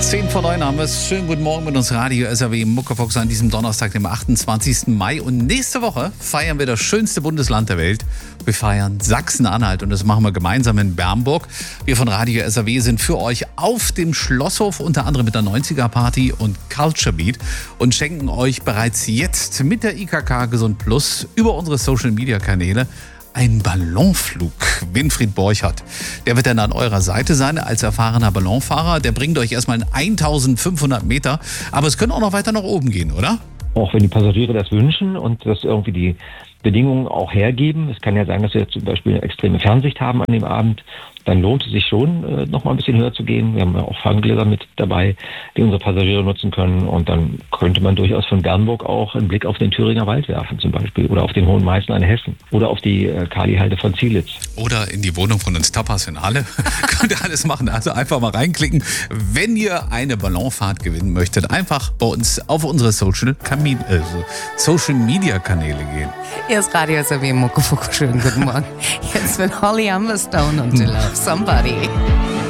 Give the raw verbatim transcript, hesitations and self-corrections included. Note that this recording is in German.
zehn vor neun haben wir es. Schönen guten Morgen mit uns Radio S R W Muckefuchs an diesem Donnerstag, dem achtundzwanzigsten Mai. Und nächste Woche feiern wir das schönste Bundesland der Welt. Wir feiern Sachsen-Anhalt und das machen wir gemeinsam in Bernburg. Wir von Radio S R W sind für euch auf dem Schlosshof, unter anderem mit der neunziger-Party und Culture Beat und schenken euch bereits jetzt mit der I K K Gesund Plus über unsere Social-Media-Kanäle ein Ballonflug. Winfried Borchardt, der wird dann an eurer Seite sein als erfahrener Ballonfahrer. Der bringt euch erstmal in eintausendfünfhundert Meter, aber es könnte auch noch weiter nach oben gehen, oder? Auch wenn die Passagiere das wünschen und das irgendwie die Bedingungen auch hergeben. Es kann ja sein, dass wir zum Beispiel eine extreme Fernsicht haben an dem Abend. Dann lohnt es sich schon, äh, noch mal ein bisschen höher zu gehen. Wir haben ja auch Ferngläser mit dabei, die unsere Passagiere nutzen können. Und dann könnte man durchaus von Bernburg auch einen Blick auf den Thüringer Wald werfen zum Beispiel. Oder auf den Hohen Meißner in Hessen. Oder auf die äh, Kalihalde von Zielitz. Oder in die Wohnung von uns Tapas in Halle. Könnt ihr alles machen. Also einfach mal reinklicken. Wenn ihr eine Ballonfahrt gewinnen möchtet, einfach bei uns auf unsere Social, Kami- äh, Social Media Kanäle gehen. Hier ist Radio S R W Muckefuchs. Schönen guten Morgen. Jetzt mit Holly Humberstone und To Love Somebody.